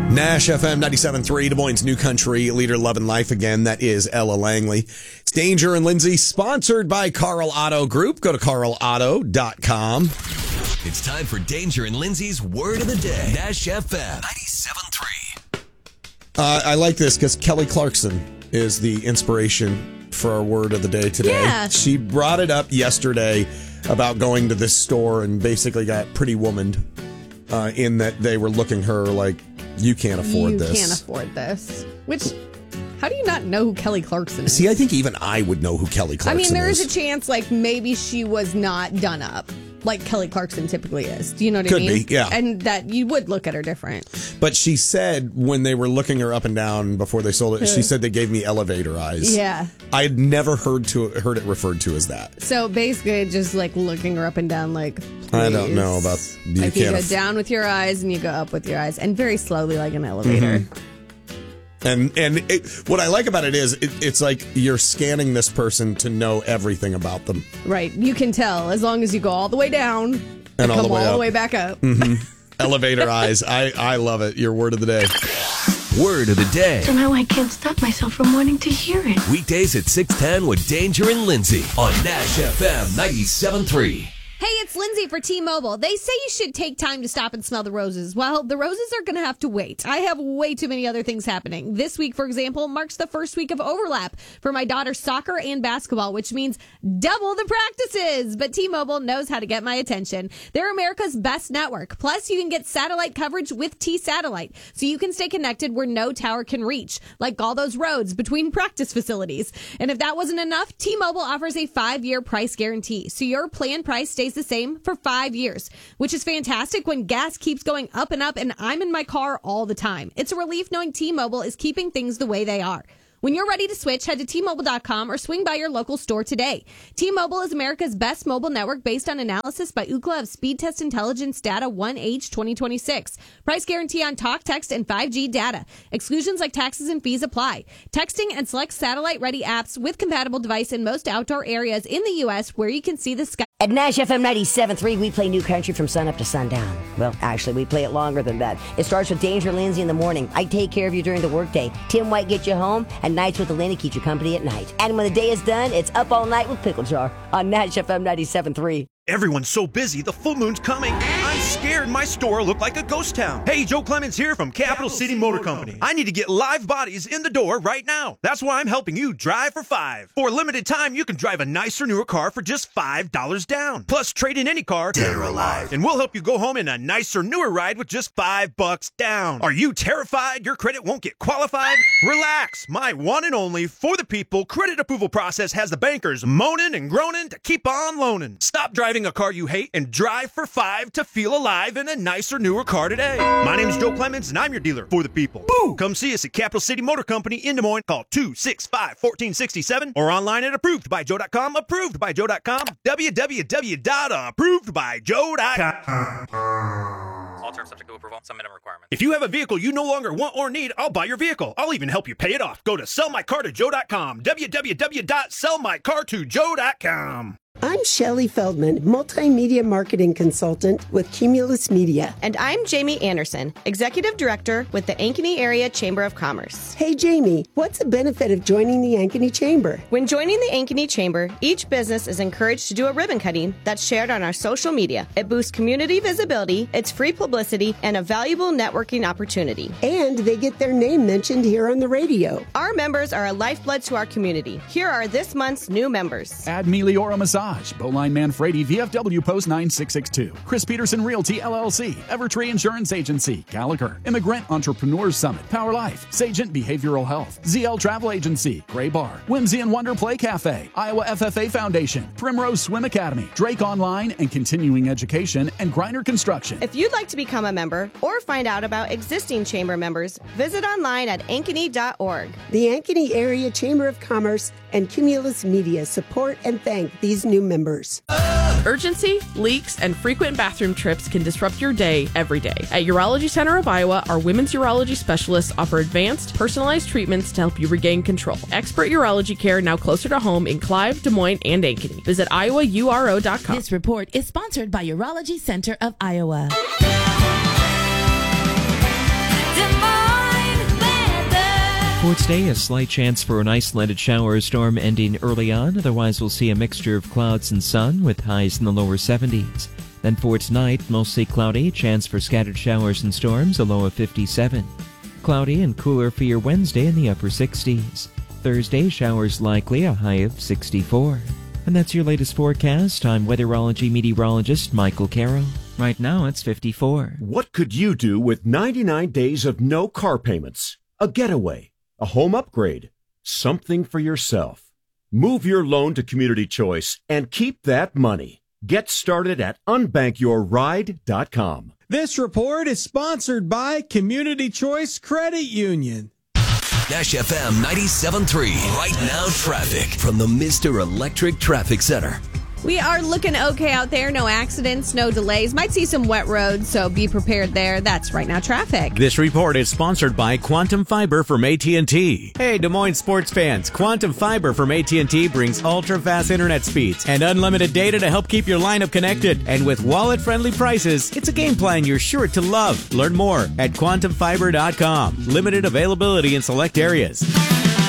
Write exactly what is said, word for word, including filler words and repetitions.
Nash F M ninety-seven point three, Des Moines' new country leader, Love and Life again. That is Ella Langley. It's Danger and Lindsay, sponsored by Carl Auto Group. Go to carl auto dot com. It's time for Danger and Lindsay's Word of the Day. Nash F M ninety-seven point three. Uh, I like this because Kelly Clarkson is the inspiration for our Word of the Day today. Yeah. She brought it up yesterday about going to this store and basically got pretty womaned uh, in that they were looking her like, you can't afford you this. You can't afford this. Which, how do you not know who Kelly Clarkson is? See, I think even I would know who Kelly Clarkson is. I mean, there is a chance, like, maybe she was not done up like Kelly Clarkson typically is. Do you know what Could I mean? be, yeah. And that you would look at her different. But she said when they were looking her up and down before they sold it, she said they gave me elevator eyes. Yeah. I had never heard to heard it referred to as that. So basically, just like looking her up and down, like, please. I don't know about you. Like you can't go aff- down with your eyes and you go up with your eyes, and very slowly, like an elevator. Mm-hmm. And and it, what I like about it is it, it's like you're scanning this person to know everything about them. Right. You can tell as long as you go all the way down and, And all come the way all up. the way back up. Mm-hmm. Elevator eyes. I, I love it. Your word of the day. Word of the Day. Somehow I can't stop myself from wanting to hear it. Weekdays at six ten with Danger and Lindsay on Nash F M ninety-seven point three. Hey, it's Lindsay for T-Mobile. They say you should take time to stop and smell the roses. Well, the roses are going to have to wait. I have way too many other things happening. This week, for example, marks the first week of overlap for my daughter's soccer and basketball, which means double the practices. But T-Mobile knows how to get my attention. They're America's best network. Plus, you can get satellite coverage with T-Satellite, so you can stay connected where no tower can reach, like all those roads between practice facilities. And if that wasn't enough, T-Mobile offers a five-year price guarantee, so your plan price stays the same for five years, which is fantastic when gas keeps going up and up and I'm in my car all the time. It's a relief knowing T-Mobile is keeping things the way they are. When you're ready to switch, head to T Mobile dot com or swing by your local store today. T-Mobile is America's best mobile network based on analysis by Ookla of Speed Test Intelligence Data one H twenty twenty-six. Price guarantee on talk, text, and five G data. Exclusions like taxes and fees apply. Texting and select satellite-ready apps with compatible device in most outdoor areas in the U S where you can see the sky. At Nash F M ninety-seven point three, we play New Country from sun up to sundown. Well, actually, we play it longer than that. It starts with Danger Lindsay in the morning. I take care of you during the workday. Tim White gets you home, and Nights with Elena keeps you company at night. And when the day is done, it's Up All Night with Pickle Jar on Nash F M ninety-seven point three. Everyone's so busy, the full moon's coming. I'm scared my store will look like a ghost town. Hey, Joe Clemens here from Capital City Motor Company. I need to get live bodies in the door right now. That's why I'm helping you drive for five. For a limited time, you can drive a nicer, newer car for just five dollars down. Plus, trade in any car, dead or alive, and we'll help you go home in a nicer, newer ride with just five bucks down. Are you terrified your credit won't get qualified? Relax. My one and only for the people credit approval process has the bankers moaning and groaning to keep on loaning. Stop driving a car you hate and drive for five to feel alive in a nicer, newer car today. My name is Joe Clemens, and I'm your dealer for the people. Boo! Come see us at Capital City Motor Company in Des Moines. Call two six five, one four six seven or online at approved by joe dot com. approved by joe dot com. w w w dot approved by joe dot com. All terms subject to approval. Some minimum requirements. If you have a vehicle you no longer want or need, I'll buy your vehicle. I'll even help you pay it off. Go to sell my car to joe dot com. w w w dot sell my car to joe dot com. I'm Shelley Feldman, multimedia marketing consultant with Cumulus Media. And I'm Jamie Anderson, executive director with the Ankeny Area Chamber of Commerce. Hey, Jamie, what's the benefit of joining the Ankeny Chamber? When joining the Ankeny Chamber, each business is encouraged to do a ribbon cutting that's shared on our social media. It boosts community visibility, it's free publicity, and a valuable networking opportunity. And they get their name mentioned here on the radio. Our members are a lifeblood to our community. Here are this month's new members. Add Meliora Massage, Bowline Manfredi, V F W Post nine six six two, Chris Peterson Realty L L C, Evertree Insurance Agency, Gallagher, Immigrant Entrepreneurs Summit, Power Life, Sagent Behavioral Health, Z L Travel Agency, Gray Bar, Whimsy and Wonder Play Cafe, Iowa F F A Foundation, Primrose Swim Academy, Drake Online and Continuing Education, and Griner Construction. If you'd like to become a member or find out about existing chamber members, visit online at ankeny dot org. The Ankeny Area Chamber of Commerce and Cumulus Media support and thank these new members. Urgency, leaks, and frequent bathroom trips can disrupt your day every day. At Urology Center of Iowa, our women's urology specialists offer advanced, personalized treatments to help you regain control. Expert urology care now closer to home in Clive, Des Moines, and Ankeny. Visit iowa u r o dot com. This report is sponsored by Urology Center of Iowa. Des Moines. For today, a slight chance for an isolated shower or storm ending early on. Otherwise, we'll see a mixture of clouds and sun with highs in the lower seventies. Then for tonight, mostly cloudy, chance for scattered showers and storms, a low of fifty-seven. Cloudy and cooler for your Wednesday in the upper sixties. Thursday, showers likely, a high of sixty-four. And that's your latest forecast. I'm weatherology meteorologist Michael Carroll. Right now, it's fifty-four. What could you do with ninety-nine days of no car payments? A getaway, a home upgrade, something for yourself. Move your loan to Community Choice and keep that money. Get started at unbank your ride dot com. This report is sponsored by Community Choice Credit Union. Dash F M ninety-seven point three. Right now, traffic from the Mister Electric Traffic Center. We are looking okay out there. No accidents, no delays. Might see some wet roads, so be prepared there. That's Right Now Traffic. This report is sponsored by Quantum Fiber from A T and T. Hey, Des Moines sports fans. Quantum Fiber from A T and T brings ultra-fast internet speeds and unlimited data to help keep your lineup connected. And with wallet-friendly prices, it's a game plan you're sure to love. Learn more at quantum fiber dot com. Limited availability in select areas.